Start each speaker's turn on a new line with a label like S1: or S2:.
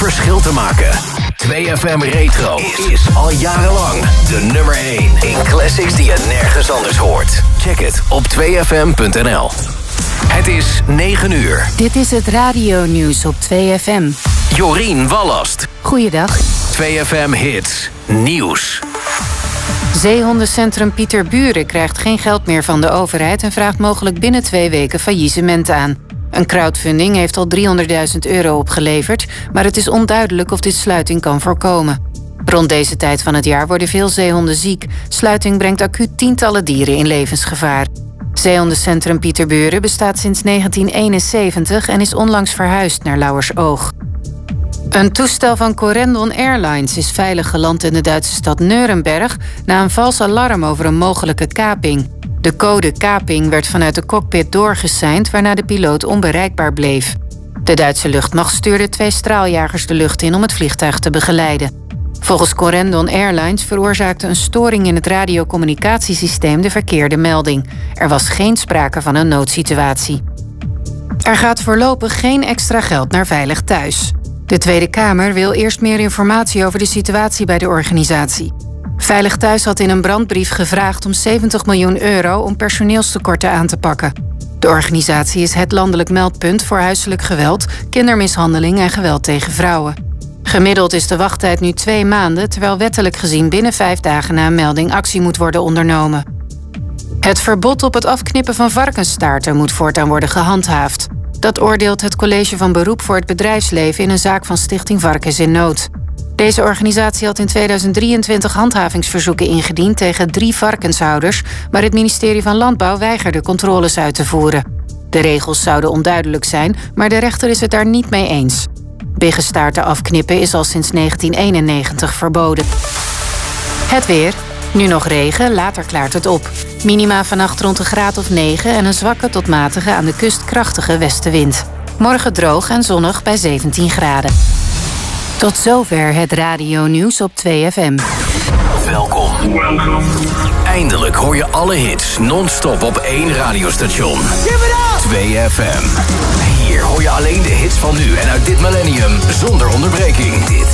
S1: verschil te maken. 2FM Retro is al jarenlang de nummer 1 in classics die je nergens anders hoort. Check het op 2fm.nl. Het is 9 uur.
S2: Dit is het radionieuws op 2FM.
S1: Jorien Wallast.
S2: Goeiedag.
S1: 2FM Hits Nieuws.
S2: Zeehondencentrum Pieter Buren krijgt geen geld meer van de overheid en vraagt mogelijk binnen 2 weken faillissement aan. Een crowdfunding heeft al €300.000 opgeleverd, maar het is onduidelijk of dit sluiting kan voorkomen. Rond deze tijd van het jaar worden veel zeehonden ziek. Sluiting brengt acuut tientallen dieren in levensgevaar. Zeehondencentrum Pieter Buren bestaat sinds 1971 en is onlangs verhuisd naar Lauwersoog. Een toestel van Corendon Airlines is veilig geland in de Duitse stad Nuremberg na een vals alarm over een mogelijke kaping. De code kaping werd vanuit de cockpit doorgeseind, waarna de piloot onbereikbaar bleef. De Duitse luchtmacht stuurde 2 straaljagers de lucht in om het vliegtuig te begeleiden. Volgens Corendon Airlines veroorzaakte een storing in het radiocommunicatiesysteem de verkeerde melding. Er was geen sprake van een noodsituatie. Er gaat voorlopig geen extra geld naar Veilig Thuis. De Tweede Kamer wil eerst meer informatie over de situatie bij de organisatie. Veilig Thuis had in een brandbrief gevraagd om €70 miljoen om personeelstekorten aan te pakken. De organisatie is het landelijk meldpunt voor huiselijk geweld, kindermishandeling en geweld tegen vrouwen. Gemiddeld is de wachttijd nu 2 maanden, terwijl wettelijk gezien binnen 5 dagen na een melding actie moet worden ondernomen. Het verbod op het afknippen van varkensstaarten moet voortaan worden gehandhaafd. Dat oordeelt het College van Beroep voor het Bedrijfsleven in een zaak van Stichting Varkens in Nood. Deze organisatie had in 2023 handhavingsverzoeken ingediend tegen 3 varkenshouders, maar het ministerie van Landbouw weigerde controles uit te voeren. De regels zouden onduidelijk zijn, maar de rechter is het daar niet mee eens. Biggestaarten afknippen is al sinds 1991 verboden. Het weer. Nu nog regen, later klaart het op. Minima vannacht rond een graad of 9 en een zwakke tot matige aan de kust krachtige westenwind. Morgen droog en zonnig bij 17 graden. Tot zover het radionieuws op 2FM.
S1: Welkom. Eindelijk hoor je alle hits non-stop op 1 radiostation. 2FM. Hier hoor je alleen de hits van nu en uit dit millennium zonder onderbreking. Dit